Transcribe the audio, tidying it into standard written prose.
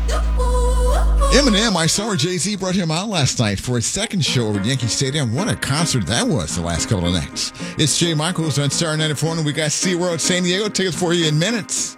Eminem, I saw where Jay-Z brought him out last night for his second show over at Yankee Stadium. What a concert that was the last couple of nights. It's Jay Michaels on Star 94, and we got SeaWorld San Diego tickets for you in minutes.